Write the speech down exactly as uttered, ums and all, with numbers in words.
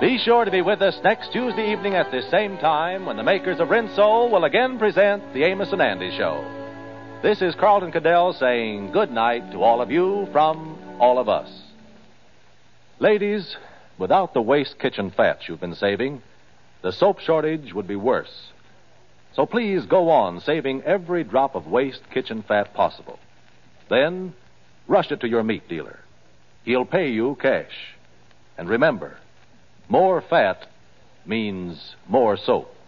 Be sure to be with us next Tuesday evening at this same time when the makers of Rinso will again present the Amos and Andy Show. This is Carlton Cadell saying good night to all of you from all of us. Ladies, without the waste kitchen fats you've been saving, the soap shortage would be worse. So please go on saving every drop of waste kitchen fat possible. Then, rush it to your meat dealer. He'll pay you cash. And remember, more fat means more soap.